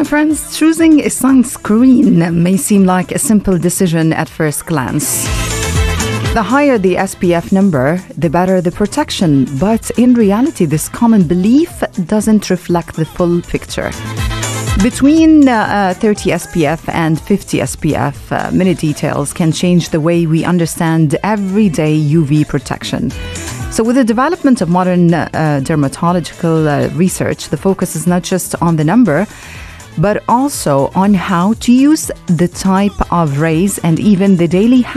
friends, choosing a sunscreen may seem like a simple decision at first glance. The higher the SPF number, the better the protection. But in reality, this common belief doesn't reflect the full picture. Between 30 SPF and 50 SPF, many details can change the way we understand everyday UV protection. So with the development of modern dermatological research, the focus is not just on the number, but also on how to use the type of rays and even the daily